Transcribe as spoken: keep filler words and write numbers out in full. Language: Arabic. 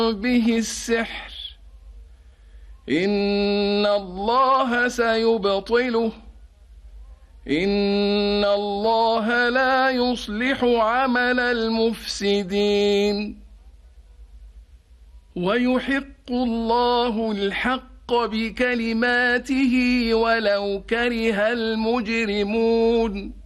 به السحر إن الله سيبطله إن الله لا يصلح عمل المفسدين ويحق الله الحق بكلماته ولو كره المجرمون